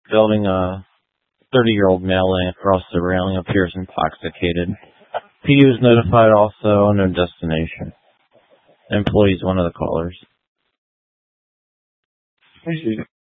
Building a 30-year-old male laying across the railing appears intoxicated. PU is notified also on their destination. Employees, one of the callers.